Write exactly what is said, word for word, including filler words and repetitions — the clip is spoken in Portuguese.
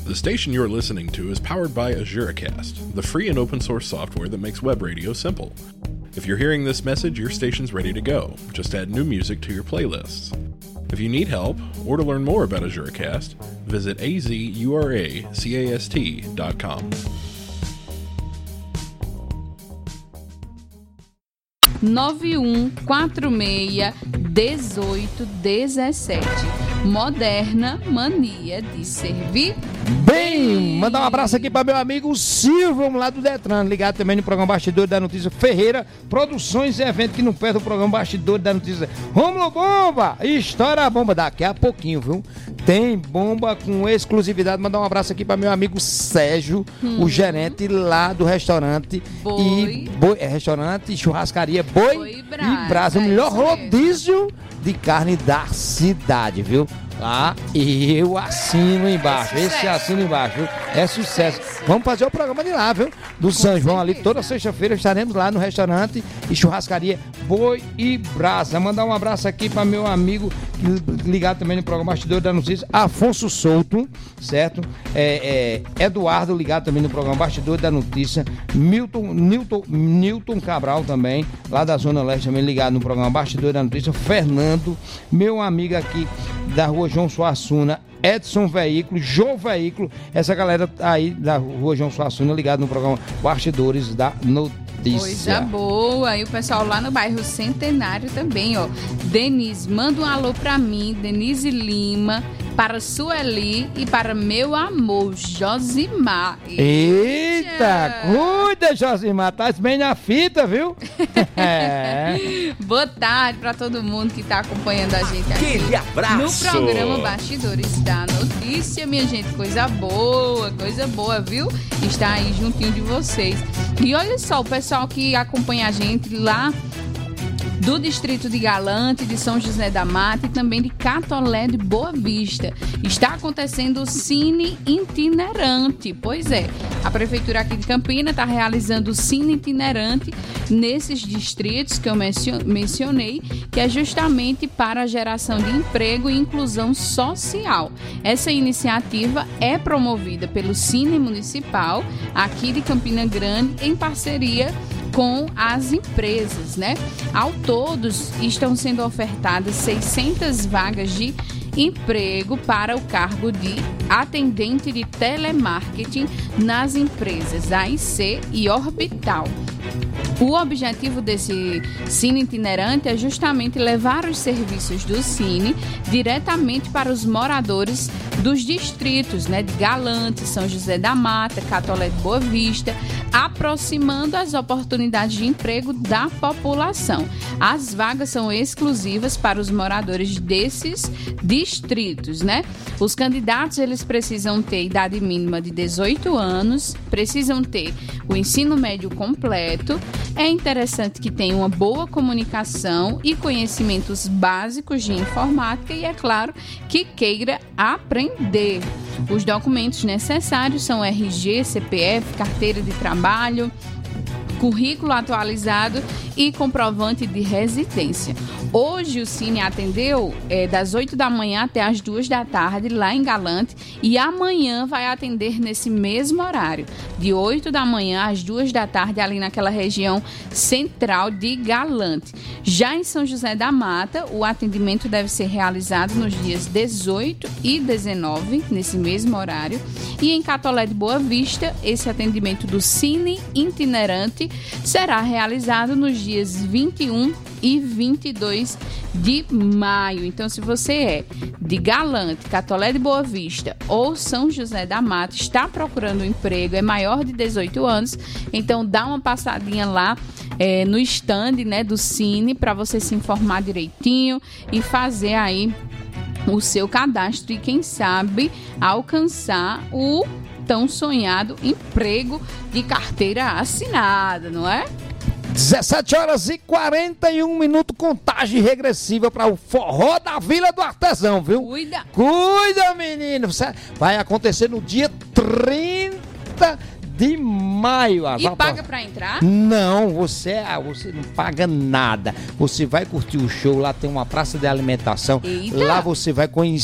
The station you're listening to is powered by AzureCast, the free and open source software that makes web radio simple. If you're hearing this message, your station's ready to go. Just add new music to your playlists. If you need help, or to learn more about AzureCast, visit a z u r a c a s t dot com. nove um quatro seis, um oito um sete. Moderna mania de servir bem. Mandar um abraço aqui para meu amigo Silvio, lá do Detran, ligado também no programa Bastidor da Notícia Ferreira, produções e eventos que não perdem o programa Bastidor da Notícia. Rômulo Bomba, estoura a bomba daqui a pouquinho, viu? Tem bomba com exclusividade. Mandar um abraço aqui para meu amigo Sérgio, hum. o gerente lá do restaurante Boi. e Boi, é, restaurante e churrascaria Boi, Boi e Brasa, o melhor rodízio de carne da cidade, viu? Lá, e eu assino embaixo, é esse assino embaixo, viu? É sucesso. Vamos fazer o programa de lá, viu? Do São João ali, toda sexta-feira estaremos lá no restaurante e churrascaria Boi e Brasa. Mandar um abraço aqui para meu amigo ligado também no programa Bastidor da Notícia, Afonso Souto, certo? É, é, Eduardo ligado também no programa Bastidor da Notícia, Milton, Newton, Newton Cabral também, lá da Zona Leste também ligado no programa Bastidor da Notícia, Fernando, meu amigo aqui da Rua João Suassuna, Edson Veículo, João Veículo, essa galera aí da Rua João Suassuna ligado no programa Bastidores da Notícia. Coisa boa, e o pessoal lá no bairro Centenário também, ó. Denise, manda um alô pra mim, Denise Lima, para Sueli e para meu amor, Josimar. Eita, Eita cuida, Josimar, tá bem na fita, viu? É. Boa tarde pra todo mundo que tá acompanhando a gente aqui. Aquele abraço! No programa Bastidores da Notícia, minha gente, coisa boa, coisa boa, viu? Está aí juntinho de vocês. E olha só, o pessoal que acompanha a gente lá do distrito de Galante, de São José da Mata e também de Catolé de Boa Vista. Está acontecendo o Cine Itinerante. Pois é, a prefeitura aqui de Campina está realizando o Cine Itinerante nesses distritos que eu mencionei, que é justamente para a geração de emprego e inclusão social. Essa iniciativa é promovida pelo Cine Municipal aqui de Campina Grande em parceria com as empresas, né? Ao todo, estão sendo ofertadas seiscentas vagas de emprego para o cargo de atendente de telemarketing nas empresas A I C e Orbital. O objetivo desse Cine Itinerante é justamente levar os serviços do Cine diretamente para os moradores dos distritos, né, de Galante, São José da Mata, Catolé de Boa Vista, aproximando as oportunidades de emprego da população. As vagas são exclusivas para os moradores desses distritos, né? Os candidatos, eles precisam ter idade mínima de dezoito anos, precisam ter o ensino médio completo. É interessante que tenha uma boa comunicação e conhecimentos básicos de informática e, é claro, que queira aprender. Os documentos necessários são R G, C P F, carteira de trabalho, currículo atualizado e comprovante de residência. Hoje o Cine atendeu é, das oito da manhã até as duas da tarde lá em Galante e amanhã vai atender nesse mesmo horário, de oito da manhã às duas da tarde ali naquela região central de Galante. Já em São José da Mata, o atendimento deve ser realizado nos dias dezoito e dezenove, nesse mesmo horário, e em Catolé de Boa Vista, esse atendimento do Cine Itinerante será realizado nos dias vinte e um e vinte e dois de maio. Então, se você é de Galante, Catolé de Boa Vista ou São José da Mata, está procurando um emprego, é maior de dezoito anos, então dá uma passadinha lá é, no stand, né, do Cine para você se informar direitinho e fazer aí o seu cadastro e, quem sabe, alcançar o tão sonhado emprego de carteira assinada, não é? dezessete horas e quarenta e um minutos, contagem regressiva para o Forró da Vila do Artesão, viu? Cuida! Cuida, menino! Vai acontecer no dia trinta de maio. E vai, paga pra entrar? Não, você, você não paga nada. Você vai curtir o show, lá tem uma praça de alimentação. Eita. Lá você vai conhecer